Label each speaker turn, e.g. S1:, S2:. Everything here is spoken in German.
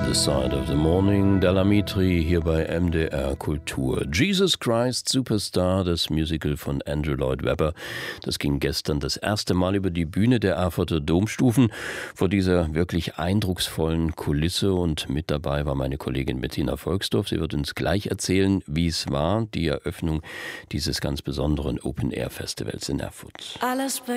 S1: The Side of the Morning, Della Mitri hier bei MDR Kultur. Jesus Christ Superstar, das Musical von Andrew Lloyd Webber. Das ging gestern das erste Mal über die Bühne der Erfurter Domstufen vor dieser wirklich eindrucksvollen Kulisse. Und mit dabei war meine Kollegin Bettina Volksdorf. Sie wird uns gleich erzählen, wie es war, die Eröffnung dieses ganz besonderen Open-Air-Festivals in Erfurt.
S2: Alles